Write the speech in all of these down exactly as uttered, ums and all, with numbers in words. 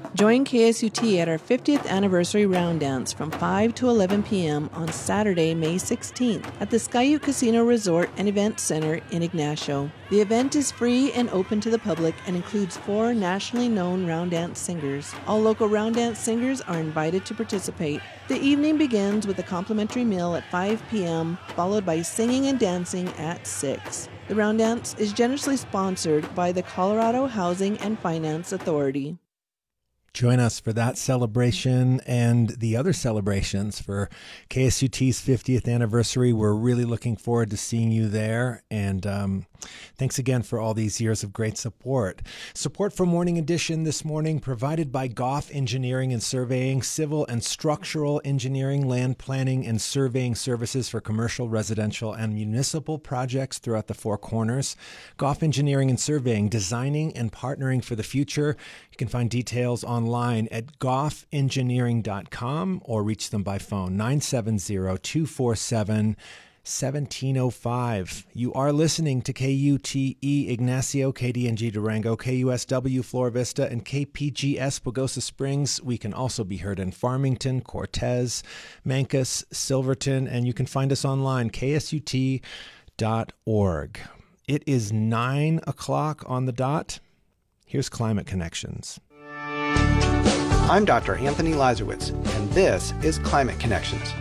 Join K S U T at our fiftieth anniversary round dance from five to eleven p.m. on Saturday, May sixteenth at the Skyu Casino Resort and Event Center in Ignacio. The event is free and open to the public and includes four nationally known round dance singers. All local round dance singers are invited to participate. The evening begins with a complimentary meal at five p.m., followed by singing and dancing at six. The round dance is generously sponsored by the Colorado Housing and Finance Authority. Join us for that celebration and the other celebrations for K S U T's fiftieth anniversary. We're really looking forward to seeing you there. And um, thanks again for all these years of great support. Support for Morning Edition this morning provided by Goff Engineering and Surveying, civil and structural engineering, land planning, and surveying services for commercial, residential, and municipal projects throughout the Four Corners. Goff Engineering and Surveying, designing and partnering for the future. You can find details online at goff engineering dot com or reach them by phone nine seven zero, two four seven, one seven zero five. You are listening to K U T E Ignacio, K D N G Durango, K U S W Flora Vista, and K P G S Pagosa Springs. We can also be heard in Farmington, Cortez, Mancos, Silverton, and you can find us online, K S U T dot org. It is nine o'clock on the dot. Here's Climate Connections. I'm Doctor Anthony Lazarowitz, and this is Climate Connections.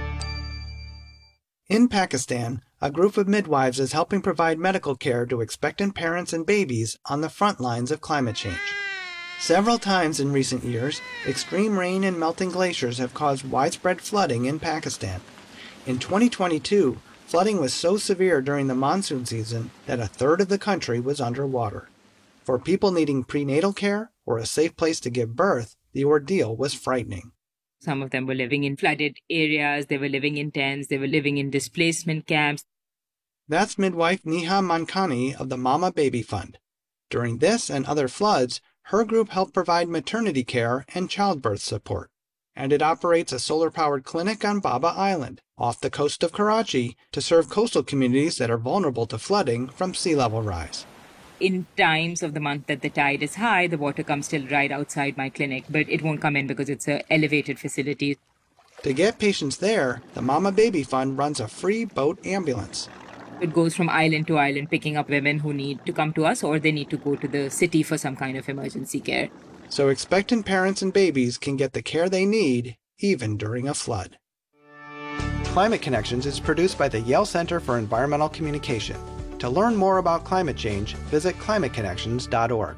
In Pakistan, a group of midwives is helping provide medical care to expectant parents and babies on the front lines of climate change. Several times in recent years, extreme rain and melting glaciers have caused widespread flooding in Pakistan. In twenty twenty-two, flooding was so severe during the monsoon season that a third of the country was underwater. For people needing prenatal care or a safe place to give birth, the ordeal was frightening. Some of them were living in flooded areas, they were living in tents, they were living in displacement camps. That's midwife Neha Mankani of the Mama Baby Fund. During this and other floods, her group helped provide maternity care and childbirth support. And it operates a solar-powered clinic on Baba Island, off the coast of Karachi, to serve coastal communities that are vulnerable to flooding from sea level rise. In times of the month that the tide is high, the water comes still right outside my clinic, but it won't come in because it's an elevated facility. To get patients there, the Mama Baby Fund runs a free boat ambulance. It goes from island to island, picking up women who need to come to us or they need to go to the city for some kind of emergency care. So expectant parents and babies can get the care they need, even during a flood. Climate Connections is produced by the Yale Center for Environmental Communication. To learn more about climate change, visit climate connections dot org.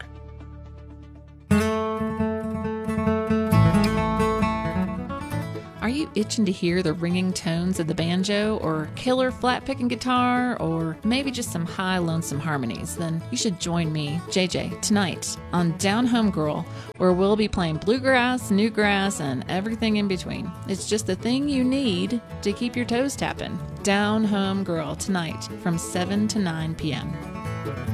Are you itching to hear the ringing tones of the banjo or killer flat-picking guitar or maybe just some high lonesome harmonies? Then you should join me, J J, tonight on Down Home Girl, where we'll be playing bluegrass, newgrass, and everything in between. It's just the thing you need to keep your toes tapping. Down Home Girl tonight from seven to nine p.m.